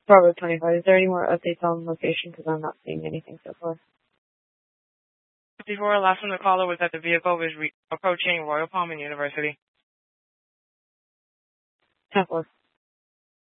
Bravo 25. Is there any more updates on location? Because I'm not seeing anything so far. Before, last from the caller was that the vehicle was approaching Royal Palm University. 10-4.